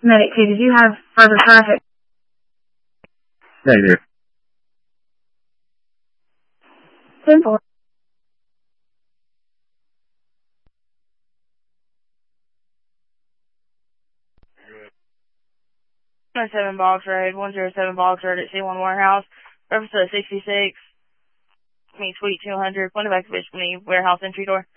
Medic 2, did you have further traffic? Negative. 10-4. Seven Boggs Road, 107 Boggs Road at C1 Warehouse. Reference to 66, Suite 200, point of exhibition from the warehouse entry door.